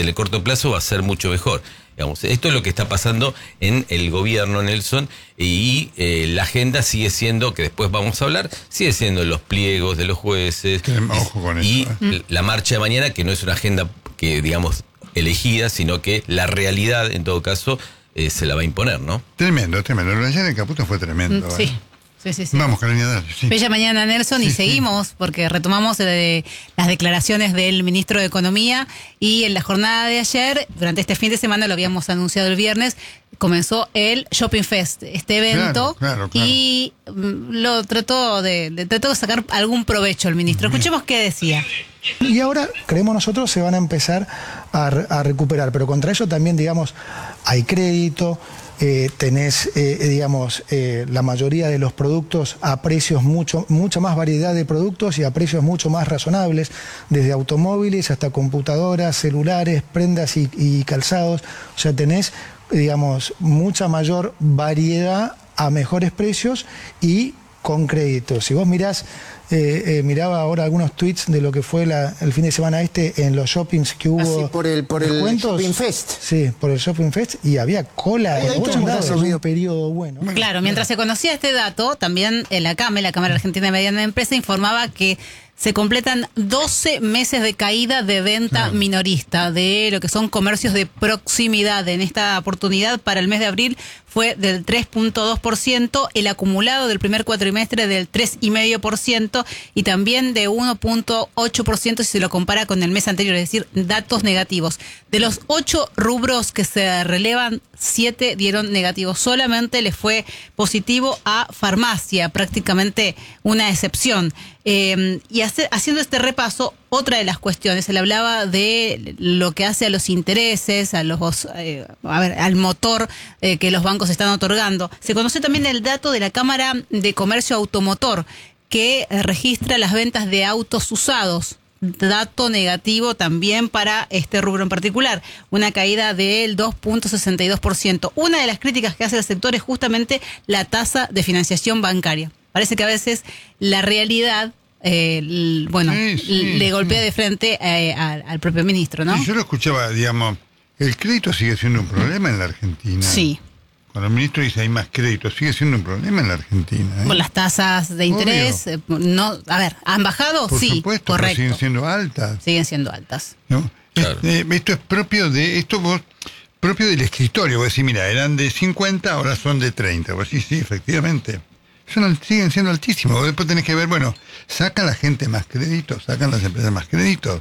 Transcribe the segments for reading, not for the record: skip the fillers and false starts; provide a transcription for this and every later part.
en el corto plazo va a ser mucho mejor. Digamos, esto es lo que está pasando en el gobierno, Nelson, y la agenda sigue siendo, que después vamos a hablar, sigue siendo los pliegos de los jueces. Ojo con y eso, la marcha de mañana, que no es una agenda que, digamos, elegida, sino que la realidad, en todo caso, se la va a imponer, ¿no? Tremendo. Lo de ayer en Caputo fue tremendo. Sí. Sí. Vamos, Carolina, dale. Sí. Bella mañana, Nelson, y seguimos porque retomamos las declaraciones del ministro de Economía, y en la jornada de ayer, durante este fin de semana, lo habíamos anunciado el viernes, comenzó el Shopping Fest, este evento, claro. y lo trató de sacar algún provecho el ministro. Escuchemos qué decía. Y ahora, creemos nosotros, se van a empezar a recuperar, pero contra eso también, digamos, hay crédito. Tenés, la mayoría de los productos a precios mucha más variedad de productos y a precios mucho más razonables, desde automóviles hasta computadoras, celulares, prendas y calzados. O sea, tenés, digamos, mucha mayor variedad a mejores precios y con crédito. Si vos mirás, miraba ahora algunos tweets de lo que fue el fin de semana en los shoppings que hubo. Por el Shopping Fest. Sí, por el Shopping Fest, y había cola. Un periodo bueno. Claro, mientras se conocía este dato, también la Cámara Argentina de Mediana Empresa, informaba que se completan 12 meses de caída de venta minorista de lo que son comercios de proximidad. En esta oportunidad, para el mes de abril, fue del 3.2%, el acumulado del primer cuatrimestre del 3,5%, y también de 1.8% si se lo compara con el mes anterior, es decir, datos negativos. De los 8 rubros que se relevan, 7 dieron negativos. Solamente le fue positivo a farmacia, prácticamente una excepción. Y haciendo este repaso, otra de las cuestiones, él hablaba de lo que hace a los intereses, al motor que los bancos están otorgando. Se conoció también el dato de la Cámara de Comercio Automotor, que registra las ventas de autos usados. Dato negativo también para este rubro en particular, una caída del 2.62%. Una de las críticas que hace el sector es justamente la tasa de financiación bancaria. Parece que a veces la realidad le golpea de frente al propio ministro, ¿no? Sí, yo lo escuchaba, digamos, el crédito sigue siendo un problema en la Argentina. Sí. Cuando el ministro dice hay más crédito, sigue siendo un problema en la Argentina. Con las tasas de interés, ¿han bajado? Por sí, supuesto, correcto. pero siguen siendo altas. Siguen siendo altas. ¿No? Claro. Esto es propio del escritorio. Vos decís, mira, eran de 50, ahora son de 30. Vos decís, sí, efectivamente. Siguen siendo altísimos. Vos después tenés que ver, sacan la gente más créditos, sacan las empresas más créditos.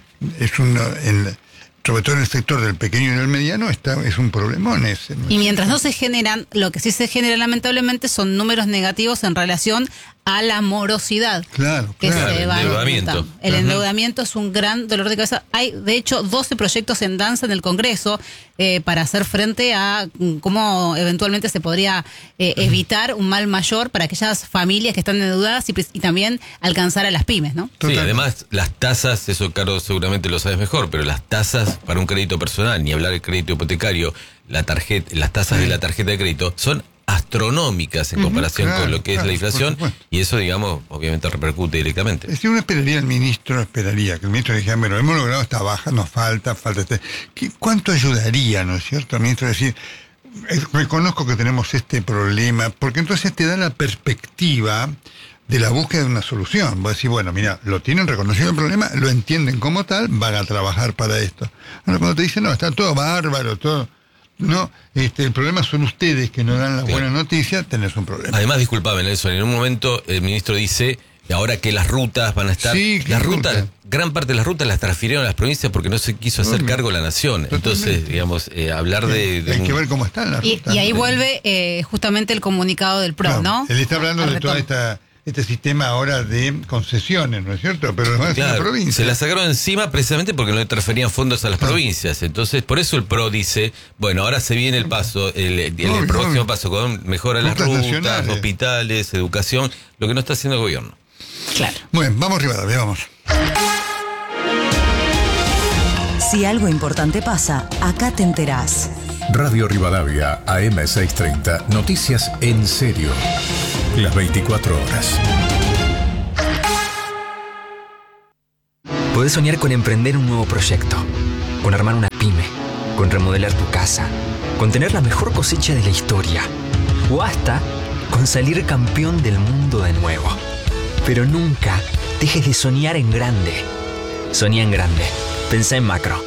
Sobre todo en el sector del pequeño y del mediano, es un problemón ese. Y mientras no se generan, lo que sí se genera lamentablemente son números negativos en relación a la morosidad. Claro. Se va endeudamiento. El endeudamiento es un gran dolor de cabeza. Hay, de hecho, 12 proyectos en danza en el Congreso para hacer frente a cómo eventualmente se podría evitar un mal mayor para aquellas familias que están endeudadas y también alcanzar a las pymes, ¿no? Sí, además las tasas, eso Carlos seguramente lo sabes mejor, pero las tasas para un crédito personal, ni hablar del crédito hipotecario, las tasas de la tarjeta de crédito son astronómicas en comparación con lo que es la inflación, y eso, digamos, obviamente repercute directamente. Si uno esperaría que el ministro dijera, bueno, hemos logrado esta baja, nos falta ¿cuánto ayudaría, no es cierto, el ministro? Decir, reconozco que tenemos este problema, porque entonces te da la perspectiva de la búsqueda de una solución. Vos decís, bueno, mira, lo tienen reconocido el problema, lo entienden como tal, van a trabajar para esto. Ahora, cuando te dicen, no, está todo bárbaro, todo... No, el problema son ustedes que no dan la buena noticia, tenés un problema. Además, disculpame, Nelson, en un momento el ministro dice, ahora que las rutas van a estar... Sí, las rutas, gran parte de las rutas las transfirieron a las provincias porque no se quiso hacer cargo la nación. Entonces, digamos, hablar de hay que ver cómo están las rutas. Y ahí vuelve justamente el comunicado del PRO, ¿no? Él está hablando de todo este sistema ahora de concesiones, ¿no es cierto? Pero además es una provincia. Se la sacaron encima precisamente porque no le transferían fondos a las provincias. Entonces, por eso el PRO dice, bueno, ahora se viene el paso, el próximo paso con mejora las rutas, hospitales, educación, lo que no está haciendo el gobierno. Claro. Bueno, vamos Rivadavia, vamos. Si algo importante pasa, acá te enterás. Radio Rivadavia, AM 630, noticias en serio. Las 24 horas. Podés soñar con emprender un nuevo proyecto, con armar una con remodelar tu casa, con tener la mejor cosecha de la historia, o hasta con salir campeón del mundo de nuevo. Pero nunca dejes de soñar en grande. Soñá en grande. Pensá en macro.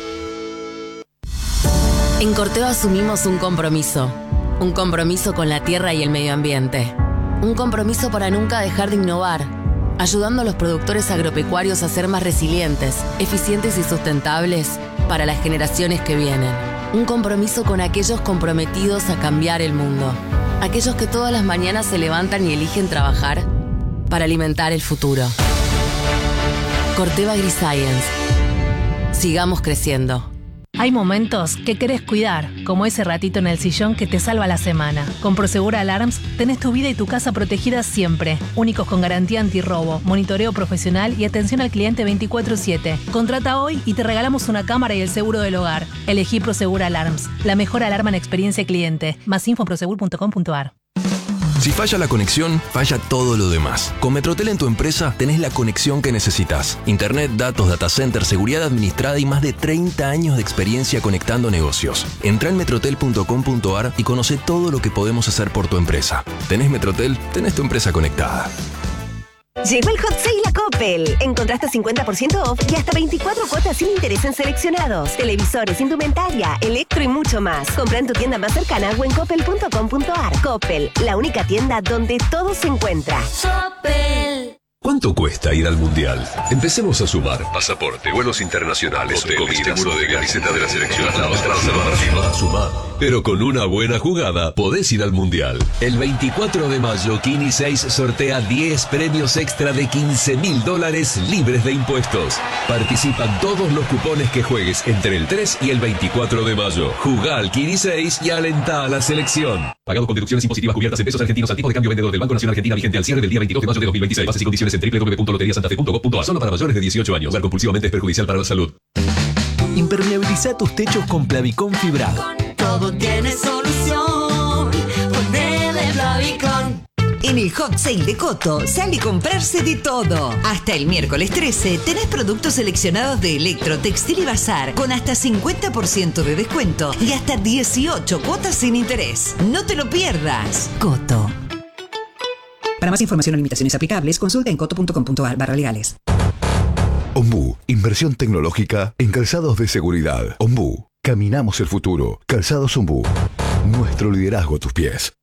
En Corteva asumimos un compromiso con la tierra y el medio ambiente. Un compromiso para nunca dejar de innovar, ayudando a los productores agropecuarios a ser más resilientes, eficientes y sustentables para las generaciones que vienen. Un compromiso con aquellos comprometidos a cambiar el mundo. Aquellos que todas las mañanas se levantan y eligen trabajar para alimentar el futuro. Corteva AgriScience. Sigamos creciendo. Hay momentos que querés cuidar, como ese ratito en el sillón que te salva la semana. Con Prosegur Alarms tenés tu vida y tu casa protegidas siempre. Únicos con garantía antirrobo, monitoreo profesional y atención al cliente 24/7. Contrata hoy y te regalamos una cámara y el seguro del hogar. Elegí Prosegur Alarms, la mejor alarma en experiencia cliente. Más info en prosegur.com.ar. Si falla la conexión, falla todo lo demás. Con Metrotel en tu empresa tenés la conexión que necesitas. Internet, datos, data center, seguridad administrada y más de 30 años de experiencia conectando negocios. Entrá en metrotel.com.ar y conoce todo lo que podemos hacer por tu empresa. ¿Tenés Metrotel? Tenés tu empresa conectada. Llegó el Hot Sale a Coppel. Encontraste 50% off y hasta 24 cuotas sin interés en seleccionados, televisores, indumentaria, electro y mucho más. Compra en tu tienda más cercana o en coppel.com.ar. Coppel, la única tienda donde todo se encuentra. Coppel. ¿Cuánto cuesta ir al Mundial? Empecemos a sumar. Pasaporte, vuelos internacionales, hoteles, seguro de camiseta de la selección. Sumar. Pero con una buena jugada podés ir al Mundial. El 24 de mayo, Kini 6 sortea 10 premios extra de $15.000 libres de impuestos. Participan todos los cupones que juegues entre el 3 y el 24 de mayo. Jugá al Kini 6 y alentá a la selección. Pagado con deducciones impositivas cubiertas en pesos argentinos al tipo de cambio vendedor del Banco Nacional Argentina vigente al cierre del día 22 de mayo de 2026. Bases y condiciones en www.loteriasantafe.gov.ar. Solo para mayores de 18 años. Jugar compulsivamente es perjudicial para la salud. Impermeabiliza tus techos con Plavicon fibrado. Todo tiene solución. Ponele Plavicon. En el Hot Sale de Coto sale a comprarse de todo. Hasta el miércoles 13 tenés productos seleccionados de Electro, Textil y Bazar con hasta 50% de descuento y hasta 18 cuotas sin interés. No te lo pierdas. Coto. Para más información o limitaciones aplicables, consulta en coto.com.ar/legales. Ombú, inversión tecnológica en calzados de seguridad. Ombú, caminamos el futuro. Calzados Ombú, nuestro liderazgo a tus pies.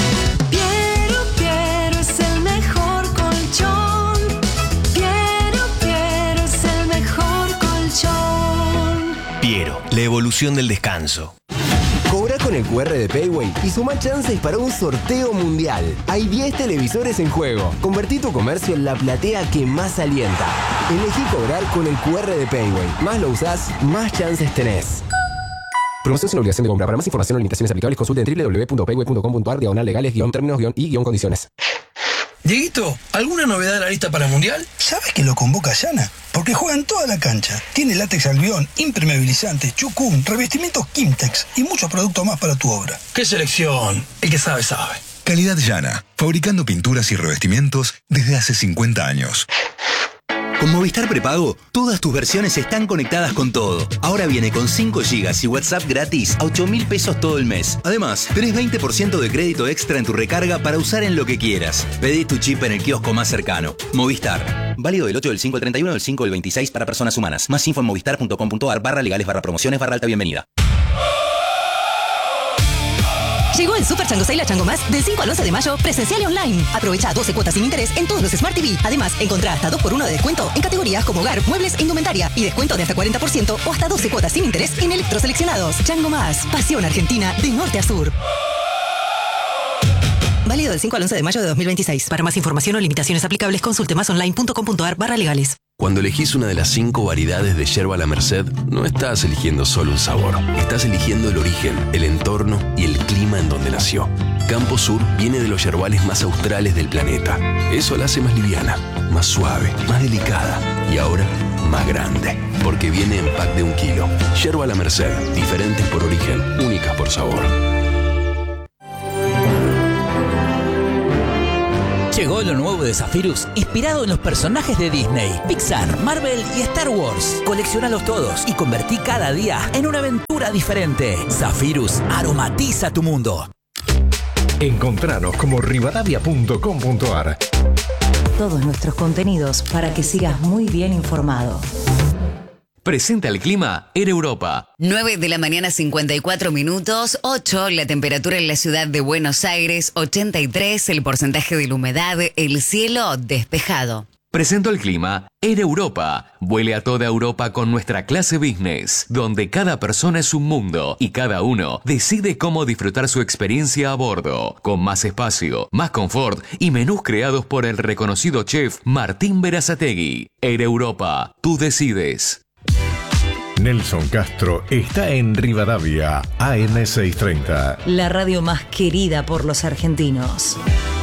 Piero es el mejor colchón. Piero es el mejor colchón. Piero, la evolución del descanso. Cobra con el QR de Payway y suma chances para un sorteo mundial. Hay 10 televisores en juego. Convertí tu comercio en la platea que más alienta. Elegí cobrar con el QR de Payway. Más lo usás, más chances tenés. Promoción sin obligación de compra. Para más información o limitaciones aplicables, consulte en www.payway.com.ar/legales-términos-y-condiciones. Dieguito, ¿alguna novedad en la lista para el Mundial? ¿Sabes que lo convoca Yana? Porque juega en toda la cancha. Tiene látex albión, impermeabilizante, chucún, revestimientos Kimtex y muchos productos más para tu obra. ¡Qué selección! El que sabe, sabe. Calidad Yana, fabricando pinturas y revestimientos desde hace 50 años. Con Movistar Prepago, todas tus versiones están conectadas con todo. Ahora viene con 5 GB y WhatsApp gratis a 8.000 pesos todo el mes. Además, tenés 20% de crédito extra en tu recarga para usar en lo que quieras. Pedí tu chip en el kiosco más cercano. Movistar. Válido del 8 del 5 al 31 del 5 del 26 para personas humanas. Más info en movistar.com.ar/legales/promociones/alta bienvenida. Llegó el Super Chango Sale a Chango Más del 5 al 11 de mayo, presencial y online. Aprovecha 12 cuotas sin interés en todos los Smart TV. Además, encontrá hasta 2x1 de descuento en categorías como hogar, muebles e indumentaria. Y descuento de hasta 40% o hasta 12 cuotas sin interés en electroseleccionados. Chango Más, pasión argentina de norte a sur. Válido del 5 al 11 de mayo de 2026. Para más información o limitaciones aplicables, consulte másonline.com.ar/legales. Cuando elegís una de las 5 variedades de yerba La Merced, no estás eligiendo solo un sabor. Estás eligiendo el origen, el entorno y el clima en donde nació. Campo Sur viene de los yerbales más australes del planeta. Eso la hace más liviana, más suave, más delicada y ahora más grande. Porque viene en pack de 1 kilo. Yerba La Merced, diferentes por origen, únicas por sabor. Llegó lo nuevo de Zephyrus, inspirado en los personajes de Disney, Pixar, Marvel y Star Wars. Coleccionalos todos y convertí cada día en una aventura diferente. Zephyrus aromatiza tu mundo. Encontranos como rivadavia.com.ar. Todos nuestros contenidos para que sigas muy bien informado. Presenta el clima en Europa. 9 de la mañana, 54 minutos. 8, la temperatura en la ciudad de Buenos Aires. 83, el porcentaje de la humedad. El cielo despejado. Presento el clima en Europa. Vuele a toda Europa con nuestra clase business, donde cada persona es un mundo y cada uno decide cómo disfrutar su experiencia a bordo, con más espacio, más confort y menús creados por el reconocido chef Martín Berazategui. En Europa, tú decides. Nelson Castro está en Rivadavia, AM630. La radio más querida por los argentinos.